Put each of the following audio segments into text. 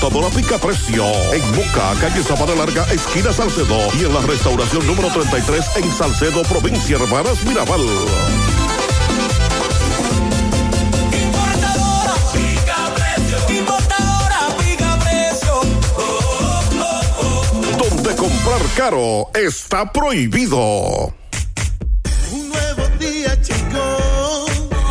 Importadora Pica Precio. En Moca, calle Sabana Larga, esquina Salcedo. Y en la restauración número 33 en Salcedo, provincia Hermanas Mirabal. Importadora Pica Precio. Importadora Pica Precio. Donde comprar caro está prohibido. Un nuevo día, chicos.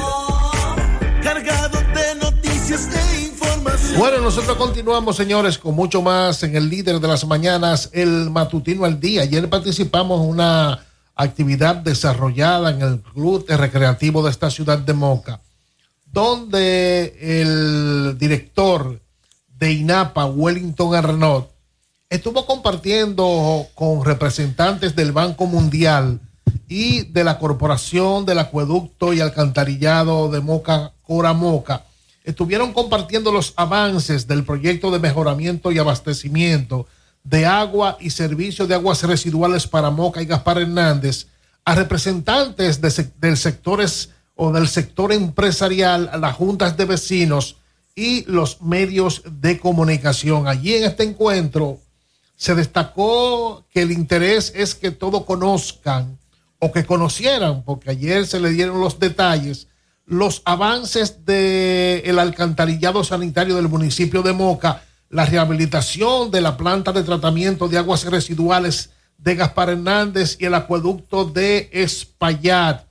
Cargado de noticias e información. Bueno, nosotros continuamos, señores, con mucho más en el líder de las mañanas, el matutino al día. Ayer participamos en una actividad desarrollada en el Club Recreativo de esta ciudad de Moca, donde el director de INAPA, Wellington Arnaud, estuvo compartiendo con representantes del Banco Mundial y de la Corporación del Acueducto y Alcantarillado de Moca, Cora Moca. Estuvieron compartiendo los avances del proyecto de mejoramiento y abastecimiento de agua y servicio de aguas residuales para Moca y Gaspar Hernández a representantes del sector empresarial, a las juntas de vecinos y los medios de comunicación. Allí en este encuentro se destacó que el interés es que todos conozcan o que conocieran, porque ayer se le dieron los detalles, los avances del alcantarillado sanitario del municipio de Moca, la rehabilitación de la planta de tratamiento de aguas residuales de Gaspar Hernández y el acueducto de Espaillat.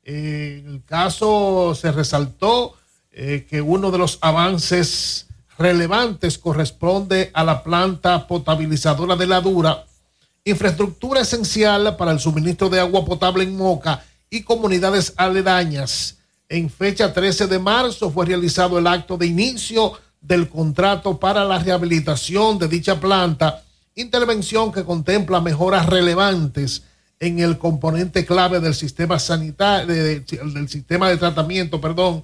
En el caso se resaltó que uno de los avances relevantes corresponde a la planta potabilizadora de La Dura, infraestructura esencial para el suministro de agua potable en Moca y comunidades aledañas. En fecha 13 de marzo fue realizado el acto de inicio del contrato para la rehabilitación de dicha planta, intervención que contempla mejoras relevantes en el componente clave del sistema sanitario, del sistema de tratamiento,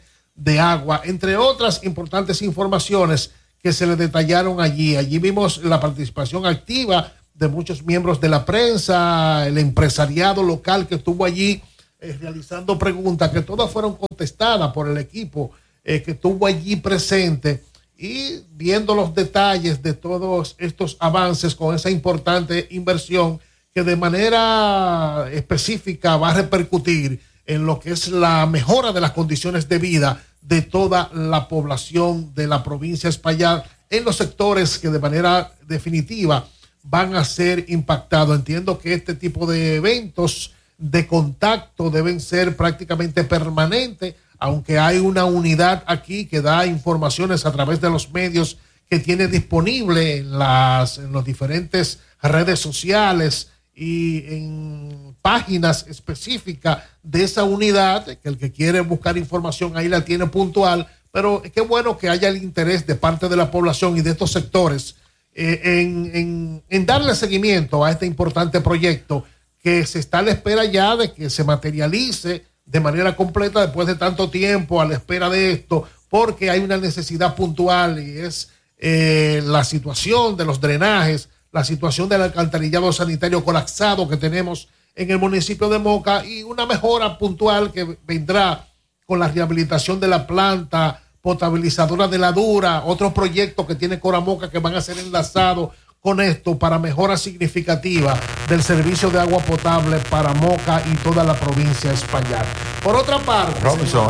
de agua, entre otras importantes informaciones que se le detallaron allí. Allí vimos la participación activa de muchos miembros de la prensa, el empresariado local que estuvo allí realizando preguntas, que todas fueron contestadas por el equipo que estuvo allí presente, y viendo los detalles de todos estos avances con esa importante inversión que de manera específica va a repercutir en lo que es la mejora de las condiciones de vida de toda la población de la provincia de Espaillat en los sectores que de manera definitiva van a ser impactados. Entiendo que este tipo de eventos de contacto deben ser prácticamente permanentes, aunque hay una unidad aquí que da informaciones a través de los medios que tiene disponible en las diferentes redes sociales y en páginas específicas de esa unidad, que el que quiere buscar información ahí la tiene puntual, pero qué bueno que haya el interés de parte de la población y de estos sectores en darle seguimiento a este importante proyecto que se está a la espera ya de que se materialice de manera completa después de tanto tiempo a la espera de esto, porque hay una necesidad puntual y es la situación de los drenajes, la situación del alcantarillado sanitario colapsado que tenemos en el municipio de Moca y una mejora puntual que vendrá con la rehabilitación de la planta potabilizadora de La Dura, otros proyectos que tiene Cora Moca que van a ser enlazados con esto para mejora significativa del servicio de agua potable para Moca y toda la provincia de Espaillat. Por otra parte, Robinson,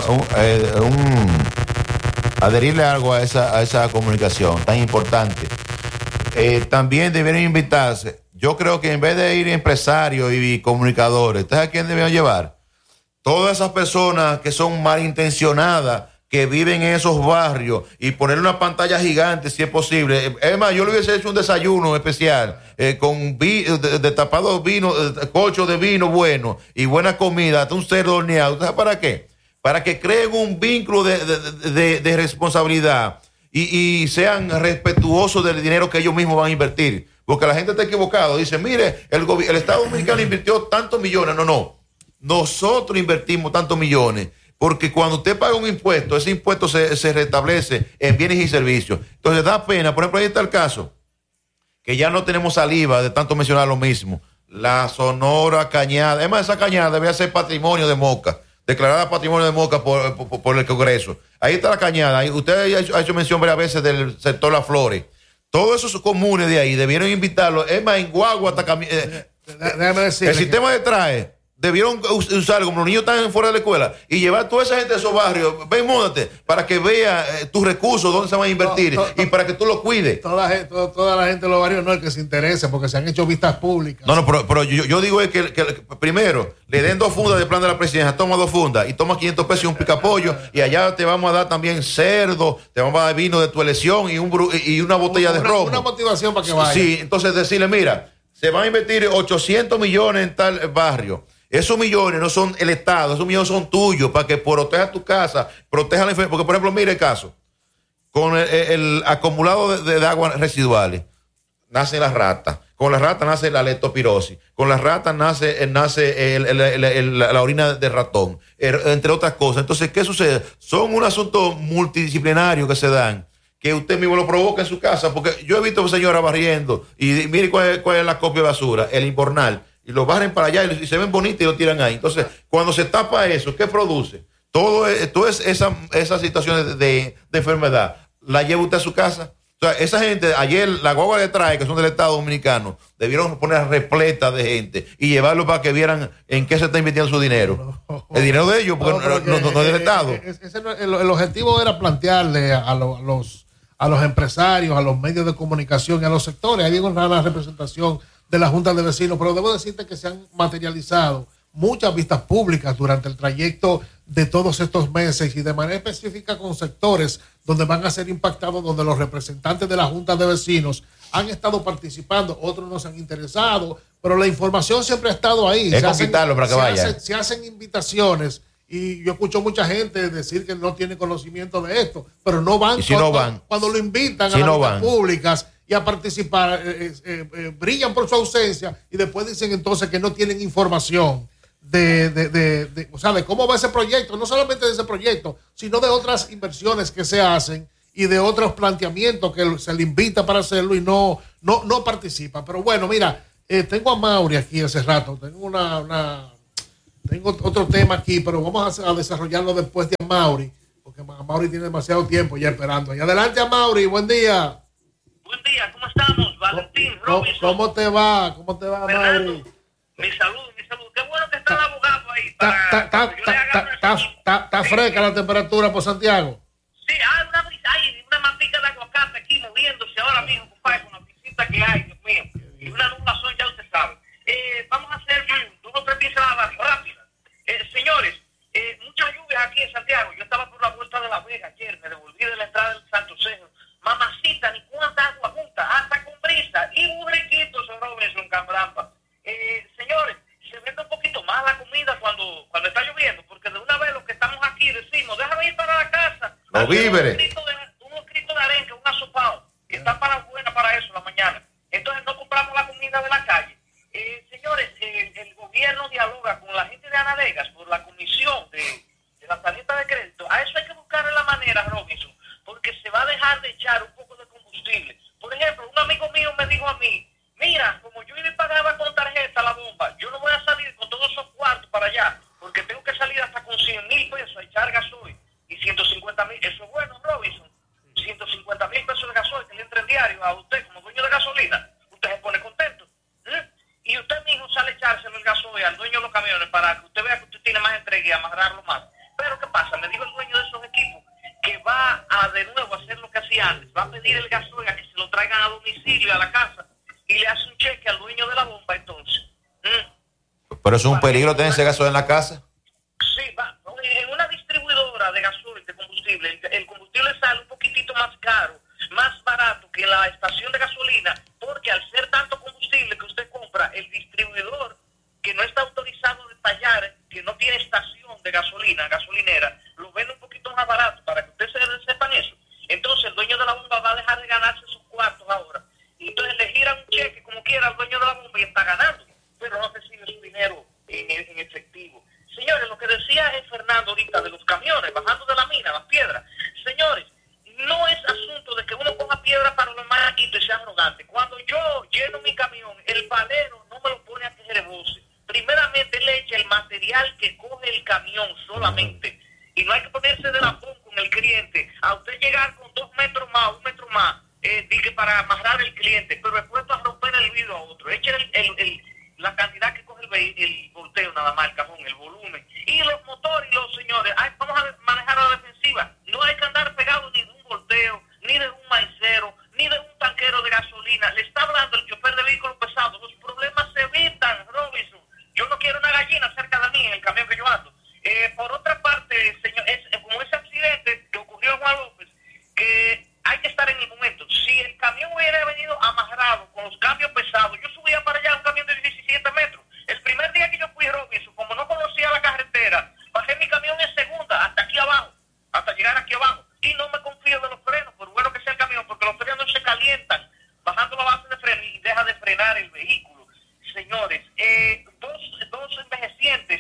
adherirle algo a esa comunicación tan importante. También deberían invitarse. Yo creo que en vez de ir empresarios y comunicadores, ¿ustedes a quién deben llevar? Todas esas personas que son malintencionadas, que viven en esos barrios, y poner una pantalla gigante si es posible. Es más, yo le hubiese hecho un desayuno especial con de tapado vino, cocho de vino bueno y buena comida, hasta un cerdo horneado. ¿Sabes para qué? Para que creen un vínculo de responsabilidad y sean respetuosos del dinero que ellos mismos van a invertir. Porque la gente está equivocada. Dice, mire, el Estado Dominicano invirtió tantos millones. No. Nosotros invertimos tantos millones. Porque cuando usted paga un impuesto, ese impuesto se restablece en bienes y servicios. Entonces da pena. Por ejemplo, ahí está el caso, que ya no tenemos saliva de tanto mencionar lo mismo. La Sonora Cañada. Además, esa cañada debe ser patrimonio de Moca, declarada patrimonio de Moca por el Congreso. Ahí está la cañada. Usted ha hecho mención varias veces del sector Las Flores. todos esos comunes de ahí debieron invitarlos. Es más, en guagua hasta Déjame decirle el sistema de trae. Debieron usar, como los niños están fuera de la escuela, y llevar toda esa gente de esos barrios, ven, múdate, para que vea tus recursos, dónde se van a invertir, y para que tú los cuides. Toda la gente de los barrios no es que se interese, porque se han hecho vistas públicas. No, pero yo digo es que primero le den 2 fundas de plan de la presidencia, toma 2 fundas y toma 500 pesos y un picapollo, y allá te vamos a dar también cerdo, te vamos a dar vino de tu elección y una botella de romo. Una motivación para que vaya. Sí, entonces decirle, mira, se van a invertir 800 millones en tal barrio. Esos millones no son el Estado, esos millones son tuyos para que proteja tu casa, proteja la enfermedad. Porque, por ejemplo, mire el caso, con el acumulado de aguas residuales, nace la rata. Con la rata nace la leptospirosis. Con la rata nace la orina de ratón, entre otras cosas. Entonces, ¿qué sucede? Son un asunto multidisciplinario que se dan, que usted mismo lo provoca en su casa. Porque yo he visto señoras barriendo y mire cuál es la copia de basura, el invernal. Y lo barren para allá y se ven bonitos y lo tiran ahí. Entonces, cuando se tapa eso, ¿qué produce? Todas esas situaciones de enfermedad, ¿la lleva usted a su casa? O sea, esa gente, ayer, la guagua de trae, que son del Estado Dominicano, debieron poner repleta de gente y llevarlo para que vieran en qué se está invirtiendo su dinero. El dinero de ellos, porque no es del Estado. El objetivo era plantearle a los empresarios, a los medios de comunicación y a los sectores. Ahí viene una representación de la Junta de Vecinos, pero debo decirte que se han materializado muchas vistas públicas durante el trayecto de todos estos meses y de manera específica con sectores donde van a ser impactados, donde los representantes de la Junta de Vecinos han estado participando, otros no se han interesado, pero la información siempre ha estado ahí. Es quitarlo para que vaya. Se hacen invitaciones y yo escucho mucha gente decir que no tiene conocimiento de esto, pero no van, cuando lo invitan a las vistas públicas y a participar, brillan por su ausencia y después dicen entonces que no tienen información de cómo va ese proyecto, no solamente de ese proyecto, sino de otras inversiones que se hacen y de otros planteamientos que se le invita para hacerlo y no participa. Pero bueno, mira, tengo a Mauri aquí hace rato, tengo otro tema aquí, pero vamos a desarrollarlo después de Mauri, porque Mauri tiene demasiado tiempo ya esperando. Y adelante a Mauri, buen día. Buen día, ¿cómo estamos? Valentín, Robinson. ¿Cómo te va, Mauri? Mi salud. Qué bueno que está el abogado ahí. Está fresca la temperatura por Santiago. Sí, hay una mantica de aguacate aquí moviéndose ahora mismo, compadre, con la visita que hay, Dios mío. Y una nublación, ya usted sabe. Vamos a hacer 2 o 3 pinceladas rápidas. Señores, muchas lluvias aquí en Santiago. Yo estaba por la vuelta de La Vega ayer, me devolví de la entrada del Santo Sejo. Mamacita, ni cuánta agua junta, hasta con brisa y burriquitos en Robinson, Cambrampa. Señores, se vende un poquito más la comida cuando está lloviendo, porque de una vez los que estamos aquí decimos, déjame ir para la casa. Los víveres. Unos critos de arenque, un asopado, que están buena para eso la mañana. Entonces no compramos la comida de la calle. Señores, el gobierno dialoga con la gente de Anadegas por la comisión de la tarjeta de crédito. A eso hay que buscarle la manera, Robinson, porque se va a dejar de echar un poco de combustible. Por ejemplo, un amigo mío me dijo a mí, mira, como yo le pagaba con tarjeta la bomba, yo no voy a salir con todos esos cuartos para allá, porque tengo que salir hasta con 100,000 pesos a echar gasoil y 150,000. Eso es bueno, Robinson. 150,000 pesos de gasoil que le entra en diario a usted como dueño de gasolina. Usted se pone contento. Y usted mismo sale a echárselo el gasoil al dueño de los camiones para que usted vea que usted tiene más entrega y amarrarlo más. Pero ¿qué pasa? Me dijo el dueño de esos equipos que va a de nuevo hacer lo que hacía antes. Va a pedir el gasoil a que se lo traigan a domicilio, a la casa, y le hace un cheque al dueño de la bomba entonces. Pero es un peligro tener ese gasoil en la casa. Sí, en una distribuidora de gasoil, de combustible, el combustible sale un poquitito más caro, más barato que la estación de gasolina, porque al ser tanto combustible que usted compra, el distribuidor que no está autorizado a detallar, que no tiene estación de gasolinera, lo vende un poquito más barato, para que ustedes sepan eso. Entonces el dueño de la bomba va a dejar de ganarse sus cuartos ahora. Y entonces le giran un cheque como quiera al dueño de la bomba y está ganando, pero no recibe su dinero en efectivo. Señores, lo que decía Fernando ahorita de los camiones bajando de la mina, las piedras. Señores, no es asunto de que uno coja piedra para los maquitos y sea arrogante. Cuando yo lleno mi camión, el palero no me lo pone a que se rebose. Primeramente le echa el material que coge el camión solamente. Y no hay que ponerse de la con el cliente. A usted llegar con 2 metros más, 1 metro más, para amarrar el cliente, pero después a romper el vidrio a otro. Echen la cantidad que coge el volteo nada más, el cajón, el volumen. Y los motores y los señores, vamos a manejar a la defensiva. No hay que andar pegado ni de un volteo, ni de un maicero, ni de un tanquero de gasolina. Le está hablando el chofer de vehículos pesados. Los problemas se evitan, Robinson. Yo no quiero una gallina cerca de mí en el camión que yo ando. Por otra parte, señor, como ese accidente que ocurrió en Juan López, que hay que estar en el momento. Si el camión hubiera venido amarrado con los cambios pesados, yo subía para allá un camión de 17 metros. El primer día que yo fui, Robinson, como no conocía la carretera, bajé mi camión en segunda hasta aquí abajo, hasta llegar aquí abajo. Y no me confío de los frenos, por bueno que sea el camión, porque los frenos se calientan bajando la base de freno y deja de frenar el vehículo. Señores, dos envejecientes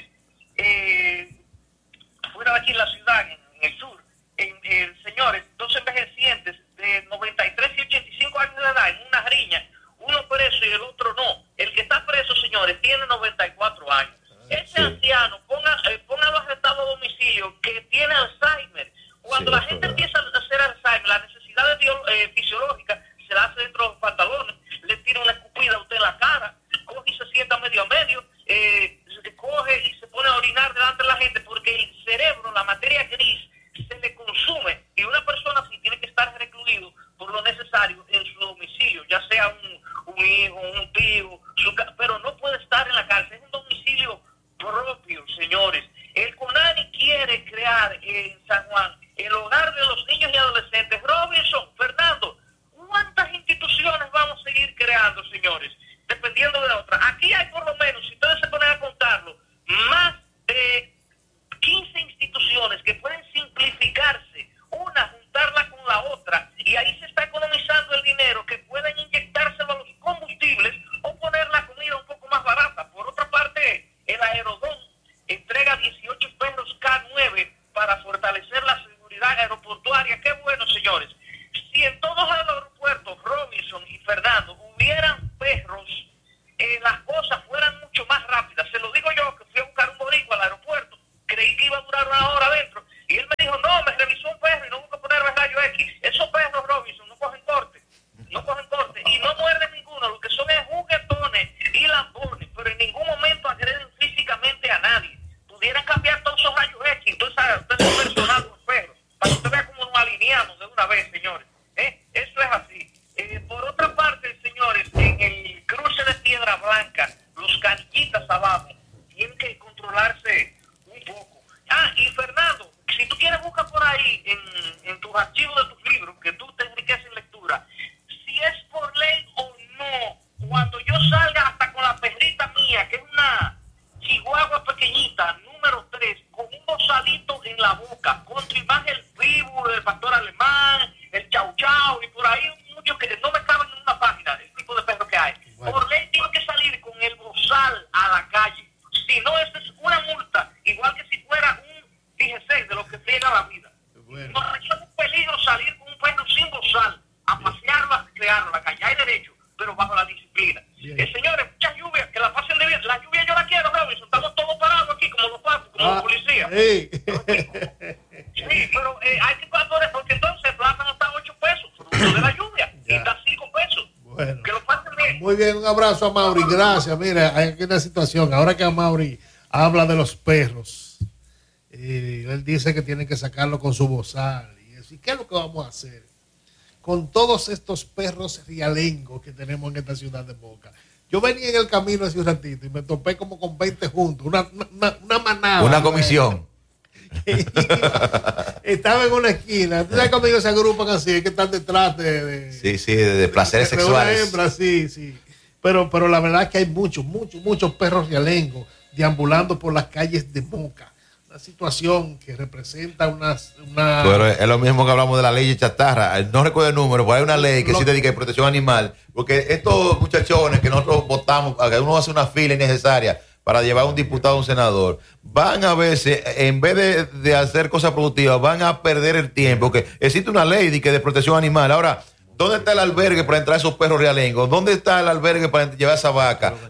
fuera de aquí en la ciudad, en el sur, señores, dos envejecientes de 93 y 85 años de edad en una riña, uno preso y el otro no. El que está preso, señores, tiene 94 años. Ese anciano, póngalo arrestado a domicilio, que tiene Alzheimer. Cuando la gente empieza a hacer Alzheimer, la necesidad fisiológica se la hace dentro de los pantalones, le tira una escupida a usted en la cara, coge y se sienta medio a medio, coge y se pone a orinar delante de la gente, porque el cerebro, la materia gris, se le consume, y una persona así tiene que estar recluido por lo necesario en su domicilio, ya sea un hijo, un tío, pero no puede estar en la cárcel, es un domicilio propio, señores. El CONANI quiere crear en San Juan el hogar de los niños y adolescentes. Robinson, Fernando, ¿cuántas instituciones vamos a seguir creando, señores? Dependiendo de otras. Aquí hay por lo menos, si ustedes se ponen a contarlo, más de 15 instituciones que pueden simplificarse, una juntarla con la otra, y ahí se está economizando el dinero que pueden inyectárselo a los combustibles o poner la comida un poco más barata. Por otra parte, el Aerodón entrega 18 perros K9 para fortalecer la seguridad aeroportuaria. Qué bueno, señores. Si en todos los aeropuertos, Robinson y Fernando, hubieran perros, las cosas fueran mucho más rápidas. Se lo digo yo, que fui a buscar un boricua al aeropuerto, creí que iba a durar una hora adentro, y él me dijo, no, me revisó un perro y no busco ponerle rayo X. Esos perros, Robinson, no cogen corte, y no muerden ninguno, lo que son es juguetones y lambones, pero en ningún momento agreden físicamente a nadie. Pudieran cambiar todos esos rayos X, entonces ustedes son personados los perros, para que usted vea cómo nos alineamos de una vez, señores. Eso es así. Por otra parte, señores, en el cruce de Piedra Blanca, los canillitas abajo tienen que controlarse un poco. Y Fernando, si tú quieres, busca por ahí en tus archivos de tus libros, que tú te enriqueces en lectura, si es por ley o no, cuando yo salga hasta con la perrita mía, que es una chihuahua pequeñita, número 3, con un bozalito en la boca, contra imagen el vivo, el pastor alemán, el chau chau, y por ahí muchos que no me caben en una página, el tipo de perro que hay. Bueno. Por ley tiene que salir con el bozal a la calle. Si no, eso es una multa, igual que si fuera un DG6 de los que friega la vida. Bueno. No, es un peligro salir con un perro sin bozal, a pasearlo, a crearlo, a la calle. Hay derecho, pero bajo la disciplina. Señores, muchas lluvias, que la pasen de bien. La lluvia yo la quiero, Robinson. Estamos todos parados aquí, como los papos, como los policías. Sí, pero hay que cuadrar, porque entonces el plátano está a 8 pesos, producto de la lluvia, y está a 5 pesos. Bueno. Que lo pasen bien. Muy bien, un abrazo a Mauri. Gracias. Mira, hay aquí una situación. Ahora que a Mauri habla de los perros, él dice que tienen que sacarlo con su bozal. ¿Y qué es lo que vamos a hacer con todos estos perros rialengos que tenemos en esta ciudad de Moca? Yo venía en el camino hace un ratito y me topé como con 20 juntos, una manada. Una comisión. Estaba en una esquina. ¿Tú sabes cuando ellos se agrupan así? Que están detrás de placeres sexuales. Hembra, sí. Pero la verdad es que hay muchos perros rialengos deambulando por las calles de Moca. Una situación que representa una... Pero es lo mismo que hablamos de la ley de chatarra. No recuerdo el número, pero hay una ley que sí dedica a protección animal. Porque estos muchachones que nosotros votamos, que uno hace una fila innecesaria para llevar a un diputado o un senador, van a veces, en vez de hacer cosas productivas, van a perder el tiempo. Porque existe una ley de protección animal. Ahora, ¿dónde está el albergue para entrar esos perros realengos? ¿Dónde está el albergue para llevar esa vaca?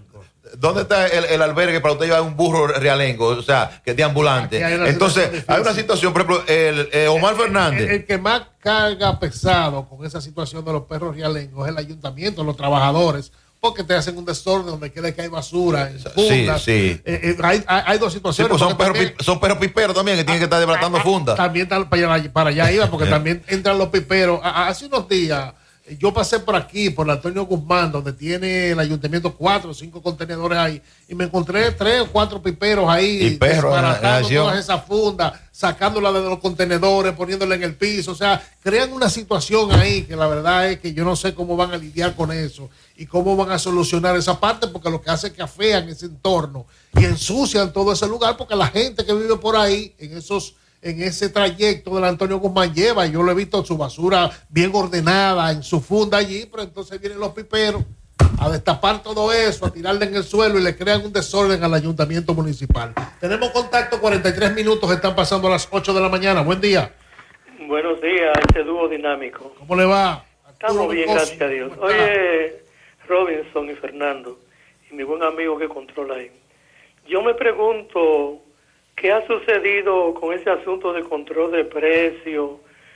¿Dónde está el albergue para usted llevar un burro realengo? O sea, que es de ambulante. Entonces, hay una situación, por ejemplo, Omar Fernández. El que más carga pesado con esa situación de los perros realengos es el ayuntamiento, los trabajadores, porque te hacen un desorden donde quiera que hay basura, en fundas. Sí. Hay dos situaciones. Sí, pues son perros piperos también que tienen que estar desbaratando fundas. También para allá iba, porque también entran los piperos. Hace unos días yo pasé por aquí, por Antonio Guzmán, donde tiene el ayuntamiento 4 o 5 contenedores ahí, y me encontré 3 o 4 piperos ahí, y perros desbaratando todas esas fundas, sacándolas de los contenedores, poniéndola en el piso. O sea, crean una situación ahí que la verdad es que yo no sé cómo van a lidiar con eso y cómo van a solucionar esa parte, porque lo que hace es que afean ese entorno y ensucian todo ese lugar, porque la gente que vive por ahí, en ese trayecto del Antonio Guzmán lleva, yo lo he visto, su basura bien ordenada en su funda allí, pero entonces vienen los piperos a destapar todo eso, a tirarle en el suelo y le crean un desorden al ayuntamiento municipal. Tenemos contacto, 43 minutos, están pasando a las 8 de la mañana. Buen día. Buenos días, este dúo dinámico. ¿Cómo le va? Estamos bien, gracias a Dios. Oye, Robinson y Fernando, y mi buen amigo que controla ahí. Yo me pregunto, ¿qué ha sucedido con ese asunto de control de precios,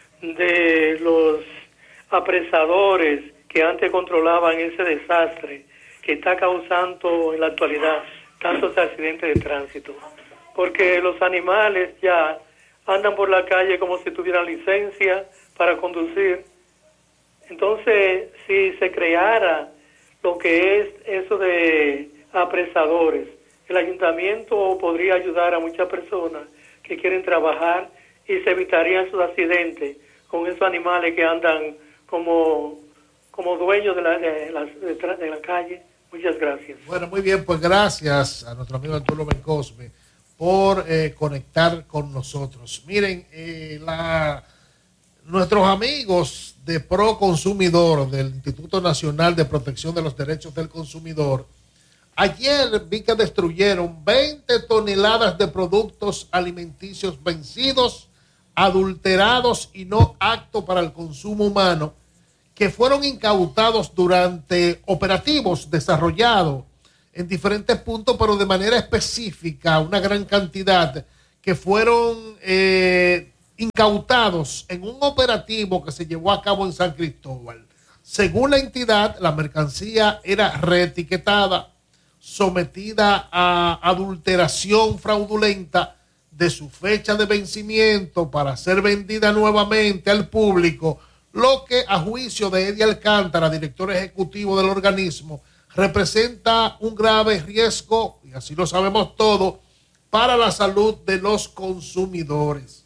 de los apresadores que antes controlaban ese desastre que está causando en la actualidad tantos accidentes de tránsito? Porque los animales ya andan por la calle como si tuvieran licencia para conducir. Entonces, si se creara lo que es eso de apresadores, el ayuntamiento podría ayudar a muchas personas que quieren trabajar y se evitarían esos accidentes con esos animales que andan como dueños de la calle. Muchas gracias. Bueno, muy bien, pues gracias a nuestro amigo Arturo Bencosme por conectar con nosotros. Miren, nuestros amigos de Proconsumidor, del Instituto Nacional de Protección de los Derechos del Consumidor, ayer vi que destruyeron 20 toneladas de productos alimenticios vencidos, adulterados y no aptos para el consumo humano, que fueron incautados durante operativos desarrollados en diferentes puntos, pero de manera específica, una gran cantidad que fueron incautados en un operativo que se llevó a cabo en San Cristóbal. Según la entidad, la mercancía era reetiquetada, sometida a adulteración fraudulenta de su fecha de vencimiento para ser vendida nuevamente al público, lo que a juicio de Eddie Alcántara, director ejecutivo del organismo, representa un grave riesgo, y así lo sabemos todos, para la salud de los consumidores.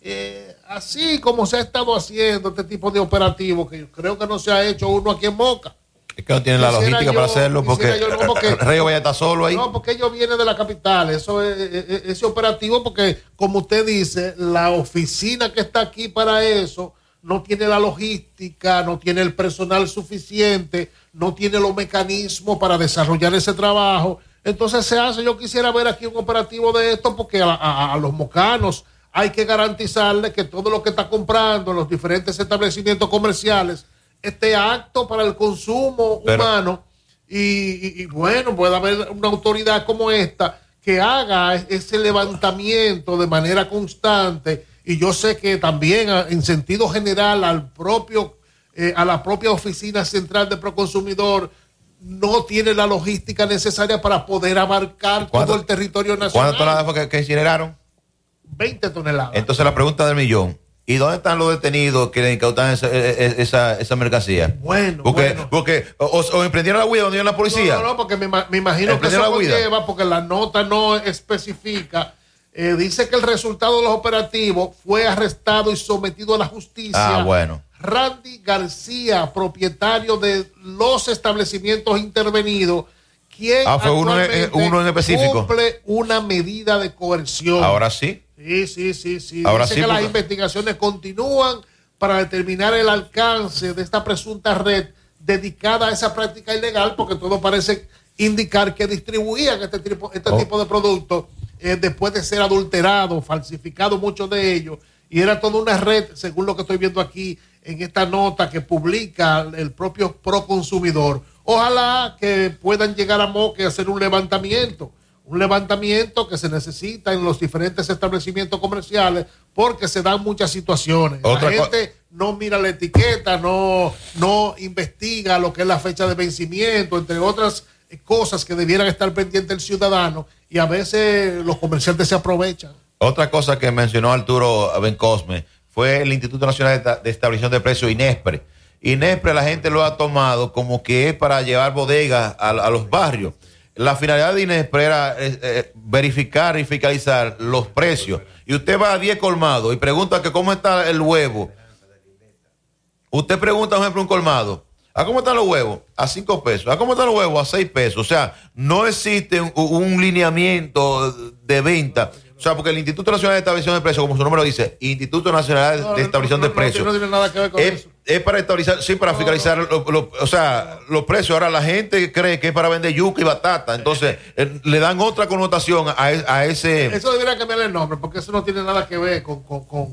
Así como se ha estado haciendo este tipo de operativos, que yo creo que no se ha hecho uno aquí en Moca. Es que no tienen la logística para hacerlo, porque Rey vaya a estar solo ahí. No, porque ellos vienen de la capital. Eso es ese operativo, porque como usted dice, la oficina que está aquí para eso no tiene la logística, no tiene el personal suficiente, no tiene los mecanismos para desarrollar ese trabajo. Entonces se hace. Yo quisiera ver aquí un operativo de esto, porque a los mocanos hay que garantizarles que todo lo que está comprando en los diferentes establecimientos comerciales esté apto para el consumo humano. Y bueno, puede haber una autoridad como esta que haga ese levantamiento de manera constante. Y yo sé que también en sentido general a la propia oficina central de Proconsumidor no tiene la logística necesaria para poder abarcar todo el territorio nacional. ¿Cuántas toneladas fue que incineraron? 20 toneladas. Entonces la pregunta del millón: ¿y dónde están los detenidos que le incautaron esa mercancía? Porque o emprendieron la huida donde iba la policía. No, porque me imagino que eso conlleva, porque la nota no especifica. Dice que el resultado de los operativos fue arrestado y sometido a la justicia. Randy García, propietario de los establecimientos intervenidos, quien fue uno en específico. Cumple una medida de coerción. Ahora sí. Sí. Ahora dice sí, que las investigaciones continúan para determinar el alcance de esta presunta red dedicada a esa práctica ilegal, porque todo parece indicar que distribuían este tipo de productos después de ser adulterados, falsificados muchos de ellos, y era toda una red, según lo que estoy viendo aquí en esta nota que publica el propio Proconsumidor. Ojalá que puedan llegar a Moca y hacer un levantamiento que se necesita en los diferentes establecimientos comerciales, porque se dan muchas situaciones. La gente no mira la etiqueta, no investiga lo que es la fecha de vencimiento, entre otras cosas que debieran estar pendientes el ciudadano, y a veces los comerciantes se aprovechan. Otra cosa que mencionó Arturo Bencosme fue el Instituto Nacional de Estabilización de Precios, INESPRE. INESPRE la gente lo ha tomado como que es para llevar bodegas a los barrios. La finalidad de INESPRE era verificar y fiscalizar los precios. Y usted va a 10 colmados y pregunta que cómo está el huevo. Usted pregunta, por ejemplo, un colmado, ¿a cómo están los huevos? A 5 pesos. ¿A cómo están los huevos? A 6 pesos. O sea, no existe un lineamiento de venta. O sea, porque el Instituto Nacional de Estabilización de Precios, como su nombre lo dice, Instituto Nacional de Estabilización de Precios, no tiene nada que ver con eso. Es para estabilizar, sí, para fiscalizar los precios. Ahora la gente cree que es para vender yuca y batata, entonces le dan otra connotación a ese. Eso debería cambiarle el nombre, porque eso no tiene nada que ver con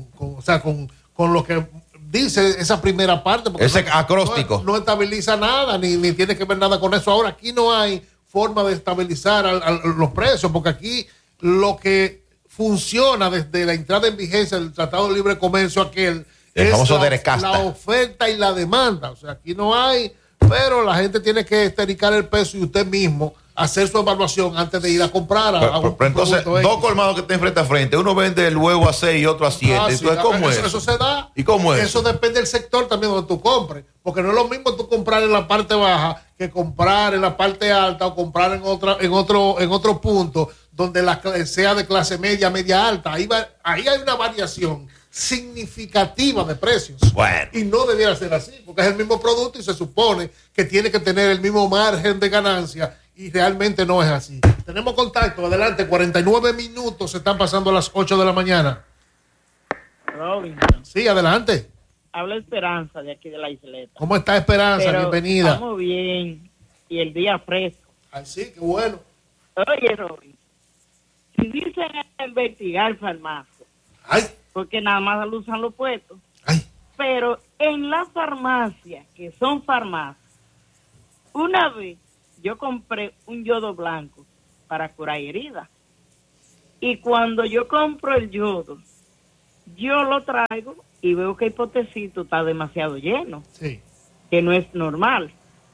lo que dice esa primera parte. Porque ese acróstico no estabiliza nada, ni tiene que ver nada con eso. Ahora, aquí no hay forma de estabilizar los precios, porque aquí lo que funciona desde la entrada en vigencia del Tratado de Libre Comercio el famoso la oferta y la demanda. O sea, aquí no hay, pero la gente tiene que estericar el peso y usted mismo hacer su evaluación antes de ir a comprar. Pero entonces, dos colmados que estén frente a frente, uno vende el huevo a 6 y otro a 7. Entonces, ¿cómo es? Eso se da. ¿Y cómo es? Eso depende del sector también donde tú compres, porque no es lo mismo tú comprar en la parte baja que comprar en la parte alta o comprar en otro punto donde sea de clase media, media alta. Ahí hay una variación significativa de precios. Bueno. Y no debiera ser así, porque es el mismo producto y se supone que tiene que tener el mismo margen de ganancia, y realmente no es así. Tenemos contacto, adelante, 49 minutos, se están pasando a las 8 de la mañana. Robinson. Sí, adelante. Habla Esperanza de aquí de la Isleta. ¿Cómo está Esperanza? Pero bienvenida. Estamos bien, y el día fresco. Ay, sí, qué bueno. Oye, Robinson, si dicen a investigar farmacia, porque nada más lo usan los puestos, pero en las farmacias, que son farmacias, una vez yo compré un yodo blanco para curar heridas, y cuando yo compro el yodo, yo lo traigo y veo que el potecito está demasiado lleno, que no es normal.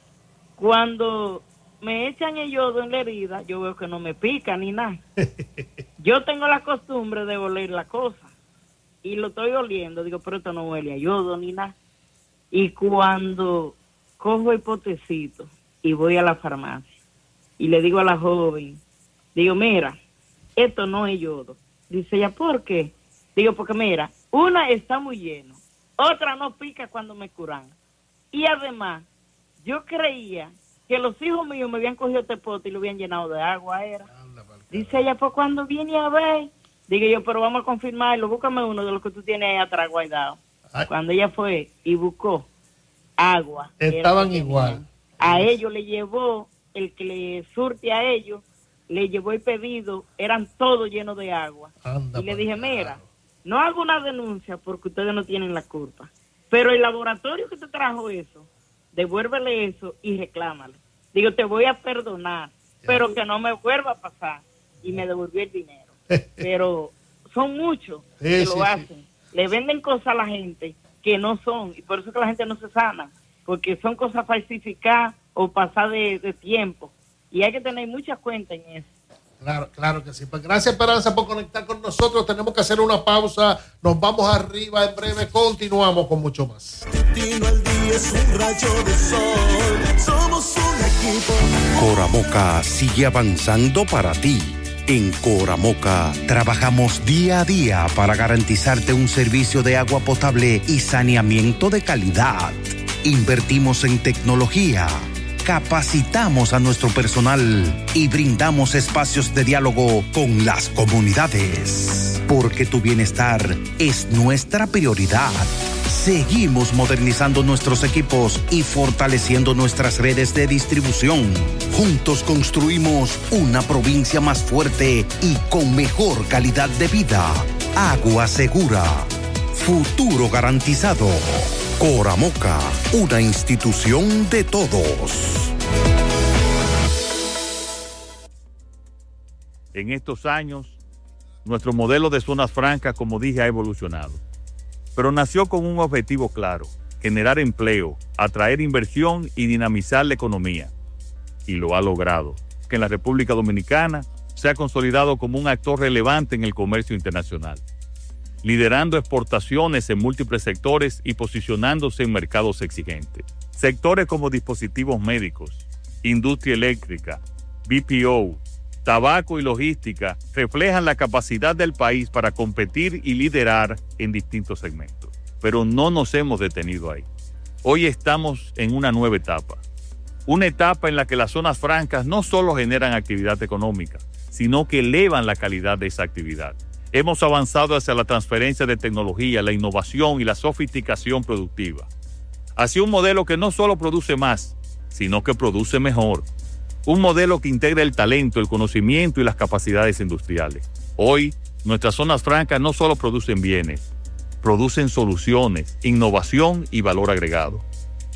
Cuando me echan el yodo en la herida, yo veo que no me pica ni nada. Yo tengo la costumbre de oler la cosa y lo estoy oliendo, digo, pero esto no huele a yodo ni nada. Y cuando cojo el potecito y voy a la farmacia y le digo a la joven, digo, mira, esto no es yodo. Dice ella, ¿por qué? Digo, porque mira, una está muy lleno, otra no pica cuando me curan. Y además, yo creía que los hijos míos me habían cogido este pote y lo habían llenado de agua, era. Dice ella, pues cuando viene a ver, digo yo, pero vamos a confirmarlo, búscame uno de los que tú tienes ahí atrás guardado. Cuando ella fue y buscó agua, estaban igual. A ellos le llevó, el que le surte a ellos, le llevó el pedido, eran todos llenos de agua. Y le dije, mira, no hago una denuncia porque ustedes no tienen la culpa, pero el laboratorio que te trajo eso, devuélvele eso y reclámalo. Digo, te voy a perdonar, pero que no me vuelva a pasar. Y me devolvió el dinero. Pero son muchos que lo hacen. Le venden cosas a la gente que no son, y por eso que la gente no se sana, porque son cosas falsificadas o pasadas de tiempo. Y hay que tener mucha cuenta en eso. Claro que sí. Pues gracias, Esperanza, por conectar con nosotros. Tenemos que hacer una pausa. Nos vamos arriba. En breve continuamos con mucho más. Matutino al día es un rayo de sol. Somos un equipo. Coramoca sigue avanzando para ti. En Coramoca trabajamos día a día para garantizarte un servicio de agua potable y saneamiento de calidad. Invertimos en tecnología, capacitamos a nuestro personal y brindamos espacios de diálogo con las comunidades. Porque tu bienestar es nuestra prioridad. Seguimos modernizando nuestros equipos y fortaleciendo nuestras redes de distribución. Juntos construimos una provincia más fuerte y con mejor calidad de vida. Agua segura. Futuro garantizado. Coramoca, una institución de todos. En estos años, nuestro modelo de zonas francas, como dije, ha evolucionado. Pero nació con un objetivo claro: generar empleo, atraer inversión y dinamizar la economía. Y lo ha logrado, que en la República Dominicana se ha consolidado como un actor relevante en el comercio internacional, liderando exportaciones en múltiples sectores y posicionándose en mercados exigentes. Sectores como dispositivos médicos, industria eléctrica, BPO, tabaco y logística reflejan la capacidad del país para competir y liderar en distintos segmentos. Pero no nos hemos detenido ahí. Hoy estamos en una nueva etapa. Una etapa en la que las zonas francas no solo generan actividad económica, sino que elevan la calidad de esa actividad. Hemos avanzado hacia la transferencia de tecnología, la innovación y la sofisticación productiva. Hacia un modelo que no solo produce más, sino que produce mejor. Un modelo que integra el talento, el conocimiento y las capacidades industriales. Hoy, nuestras zonas francas no solo producen bienes, producen soluciones, innovación y valor agregado.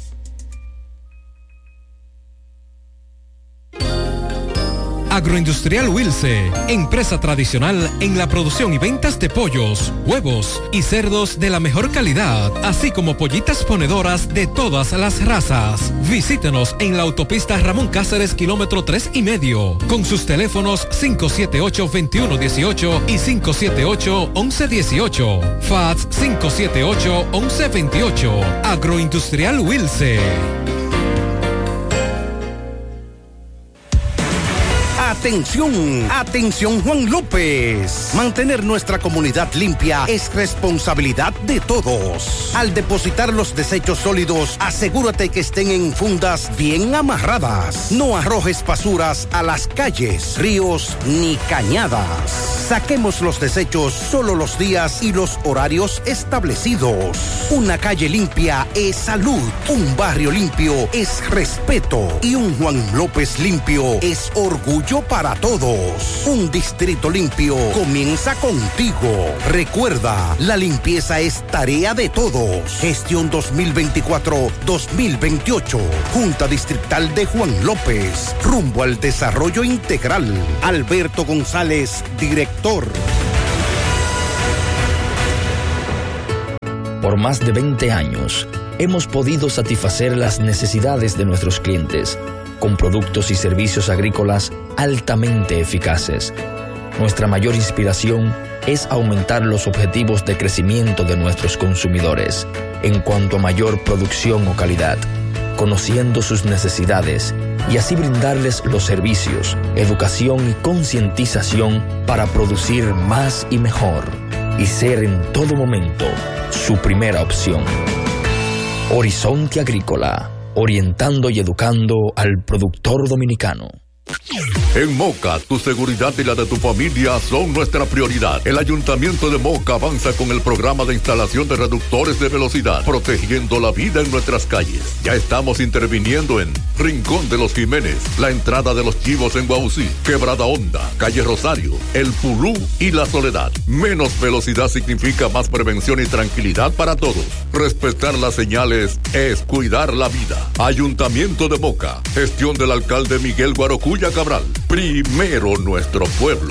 Agroindustrial Wilce, empresa tradicional en la producción y ventas de pollos, huevos y cerdos de la mejor calidad, así como pollitas ponedoras de todas las razas. Visítenos en la autopista Ramón Cáceres, kilómetro 3,5, con sus teléfonos 578-2118 y 578-1118, fax 578-1128. Agroindustrial Wilce. Atención, atención Juan López. Mantener nuestra comunidad limpia es responsabilidad de todos. Al depositar los desechos sólidos, asegúrate que estén en fundas bien amarradas. No arrojes basuras a las calles, ríos ni cañadas. Saquemos los desechos solo los días y los horarios establecidos. Una calle limpia es salud, un barrio limpio es respeto y un Juan López limpio es orgullo para todos. Un distrito limpio comienza contigo. Recuerda, la limpieza es tarea de todos. Gestión 2024-2028. Junta Distrital de Juan López. Rumbo al desarrollo integral. Alberto González, director. Por más de 20 años, hemos podido satisfacer las necesidades de nuestros clientes con productos y servicios agrícolas altamente eficaces. Nuestra mayor inspiración es aumentar los objetivos de crecimiento de nuestros consumidores en cuanto a mayor producción o calidad, conociendo sus necesidades y así brindarles los servicios, educación y concientización para producir más y mejor y ser en todo momento su primera opción. Horizonte Agrícola, orientando y educando al productor dominicano. En Moca, tu seguridad y la de tu familia son nuestra prioridad. El Ayuntamiento de Moca avanza con el programa de instalación de reductores de velocidad, protegiendo la vida en nuestras calles. Ya estamos interviniendo en Rincón de los Jiménez, la entrada de los Chivos en Guausí, Quebrada Honda, Calle Rosario, El Pulú y La Soledad. Menos velocidad significa más prevención y tranquilidad para todos. Respetar las señales es cuidar la vida. Ayuntamiento de Moca, gestión del alcalde Miguel Guarocuya Cabral. Primero nuestro pueblo.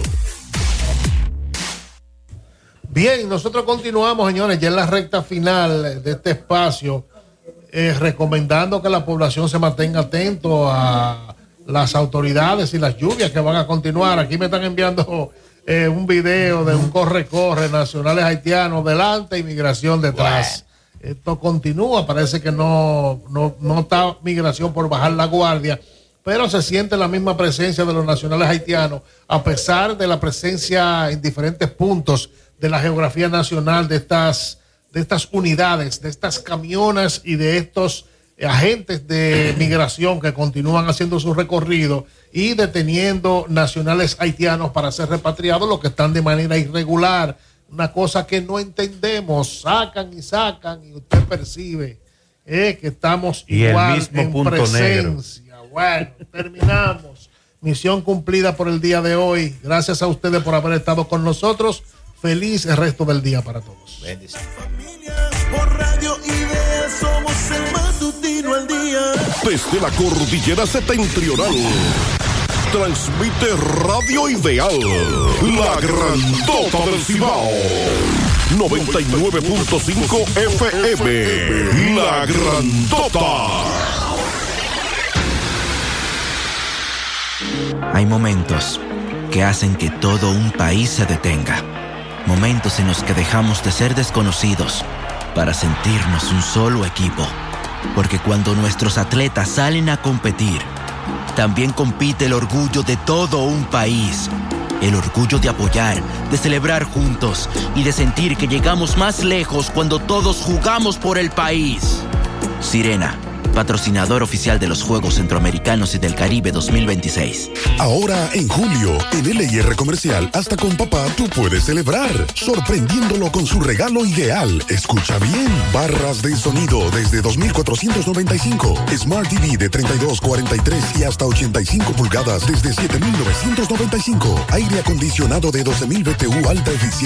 Bien, nosotros continuamos, señores, ya en la recta final de este espacio, recomendando que la población se mantenga atento a las autoridades y las lluvias que van a continuar. Aquí me están enviando un video de un corre-corre, nacionales haitianos delante y migración detrás. Bueno. Esto continúa, parece que no está migración por bajar la guardia, pero se siente la misma presencia de los nacionales haitianos, a pesar de la presencia en diferentes puntos de la geografía nacional de estas unidades, de estas camionas y de estos agentes de migración que continúan haciendo su recorrido y deteniendo nacionales haitianos para ser repatriados, los que están de manera irregular. Una cosa que no entendemos, sacan y usted percibe que estamos y igual el mismo en punto presencia. Negro. Bueno, terminamos. Misión cumplida por el día de hoy. Gracias a ustedes por haber estado con nosotros. Feliz el resto del día para todos. Bendiciones. Por Radio Ideal somos el matutino al día. desde la cordillera septentrional. Transmite Radio Ideal, la grandota del Cibao. 99.5 FM, la grandota. Hay momentos que hacen que todo un país se detenga. Momentos en los que dejamos de ser desconocidos para sentirnos un solo equipo. Porque cuando nuestros atletas salen a competir, también compite el orgullo de todo un país. El orgullo de apoyar, de celebrar juntos y de sentir que llegamos más lejos cuando todos jugamos por el país. Sirena, patrocinador oficial de los Juegos Centroamericanos y del Caribe 2026. Ahora, en julio, en LIR Comercial, hasta con papá tú puedes celebrar, sorprendiéndolo con su regalo ideal. Escucha bien, barras de sonido desde 2,495, Smart TV de 32, 43 y hasta 85 pulgadas desde 7,995, aire acondicionado de 12,000 BTU alta eficiencia